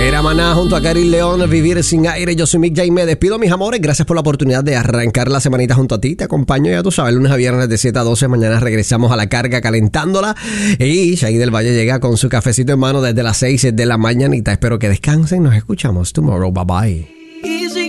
Era Maná junto a Karin León, Vivir sin aire. Yo soy Mick J. Me despido, mis amores. Gracias por la oportunidad de arrancar la semanita junto a ti. Te acompaño, ya tú sabes, lunes a viernes de 7 a 12. Mañana regresamos a la carga calentándola. Y Shaggy del Valle llega con su cafecito en mano desde las 6 de la mañanita. Espero que descansen. Nos escuchamos tomorrow. Bye bye.